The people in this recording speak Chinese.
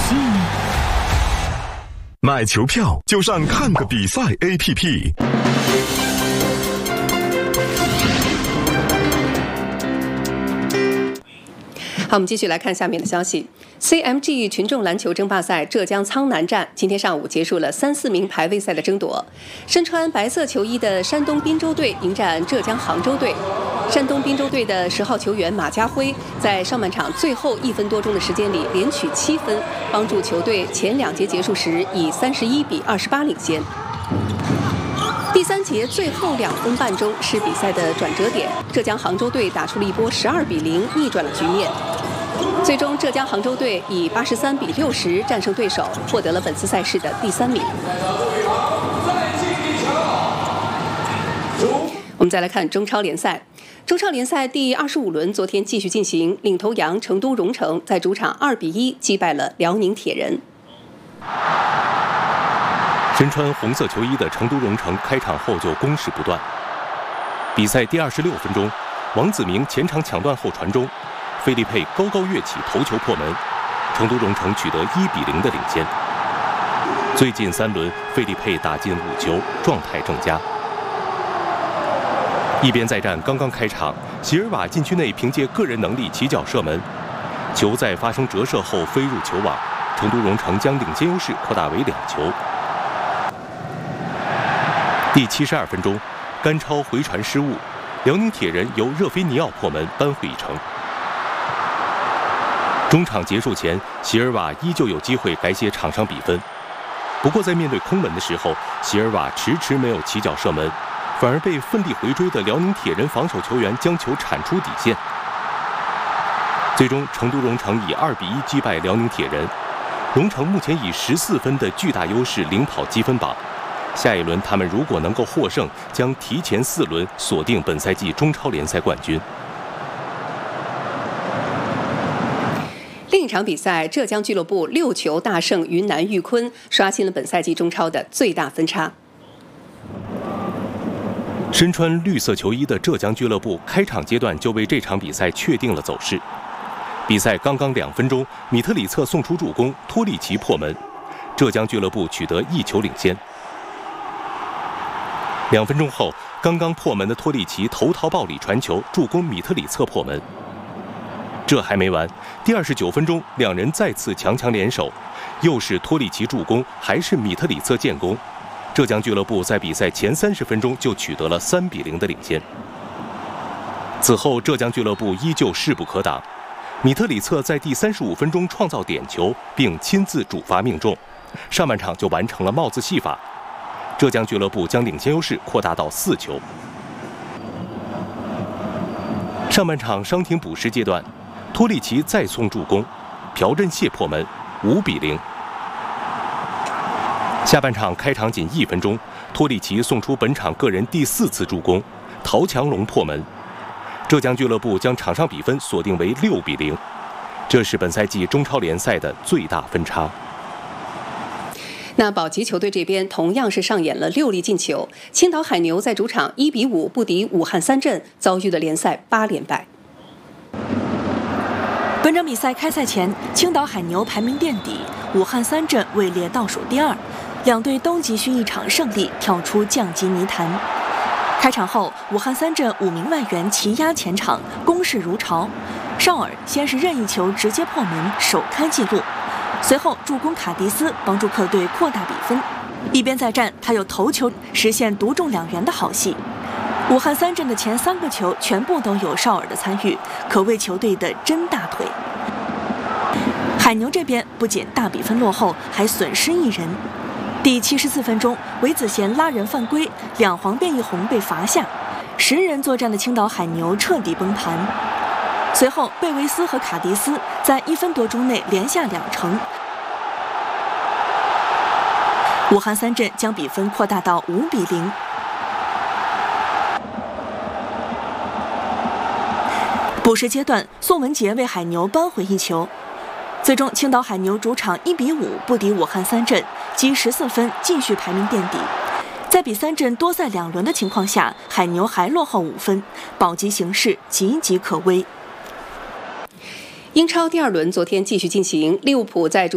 信。 买球票就上看个比赛 APP。 好，我们继续来看下面的消息。CMG 群众篮球争霸赛浙江苍南站今天上午结束了3、4名排位赛的争夺。身穿白色球衣的山东滨州队迎战浙江杭州队。山东滨州队的10号球员马家辉在上半场最后1分多钟的时间里连取7分，帮助球队前2节结束时以31比28领先。第3节最后2分半钟是比赛的转折点，浙江杭州队打出了一波12比0逆转了局面。最终，浙江杭州队以83比60战胜对手，获得了本次赛事的第3名。我们再来看中超联赛。中超联赛第25轮昨天继续进行，领头羊成都蓉城在主场2比1击败了辽宁铁人。 身穿红色球衣的成都蓉城开场后就攻势不断。比赛第26分钟，王子明前场抢断后传中，费利佩高高跃起头球破门，成都蓉城取得1比0的领先。最近3轮，费利佩打进5球，状态正佳。一边再战刚刚开场，席尔瓦禁区内凭借个人能力起脚射门，球在发生折射后飞入球网，成都蓉城将领先优势扩大为2球。第72分钟，甘超回传失误，辽宁铁人由热菲尼奥破门扳回一城。中场结束前，席尔瓦依旧有机会改写场上比分，不过在面对空门的时候，席尔瓦迟迟没有起脚射门，反而被奋力回追的辽宁铁人防守球员将球铲出底线。最终，成都蓉城以2比1击败辽宁铁人，蓉城目前以14分的巨大优势领跑积分榜。下一轮他们如果能够获胜，将提前4轮锁定本赛季中超联赛冠军。 另一场比赛，浙江俱乐部6球大胜云南玉坤，刷新了本赛季中超的最大分差。 身穿绿色球衣的浙江俱乐部开场阶段就为这场比赛确定了走势。比赛刚刚2分钟，米特里策送出助攻，托利奇破门，浙江俱乐部取得1球领先。2分钟后，刚刚破门的托利奇头套暴里传球，助攻米特里策破门。这还没完，第29分钟，两人再次强联手，又是托利奇助攻，还是米特里策建功。浙江俱乐部在比赛前30分钟就取得了3比0的领先。此后，浙江俱乐部依旧势不可挡，米特里策在第35分钟创造点球，并亲自主罚命中，上半场就完成了帽子戏法。浙江俱乐部将领先优势扩大到4球。上半场伤停补时阶段，托利奇再送助攻，朴振燮破门，5比0。下半场开场仅1分钟，托利奇送出本场个人第4次助攻，陶强龙破门，浙江俱乐部将场上比分锁定为6比0，这是本赛季中超联赛的最大分差。 那保级球队这边同样是上演了6粒进球，青岛海牛在主场1比5不敌武汉三镇，遭遇了联赛8连败。 本场比赛开赛前，青岛海牛排名垫底，武汉三镇位列倒数第2，两队都急需一场胜利跳出降级泥潭。开场后，武汉三镇5名外援齐压前场，攻势如潮。绍尔先是任意球直接破门，首开纪录。随后助攻卡迪斯帮助客队扩大比分，一边再战，他有头球实现独中2元的好戏。武汉三镇的前3个球全部都有绍尔的参与，可谓球队的真大腿。海牛这边不仅大比分落后，还损失1人。第74分钟，韦子贤拉人犯规，2黄变1红被罚下，10人作战的青岛海牛彻底崩盘。随后，贝维斯和卡迪斯在1分多钟内连下2城，武汉三镇将比分扩大到5比0。补时阶段，宋文杰为海牛扳回1球。最终，青岛海牛主场1比5不敌武汉三镇，积14分，继续排名垫底。在比三镇多赛2轮的情况下，海牛还落后5分，保级形势岌岌可危。 英超第2轮昨天继续进行，利物浦在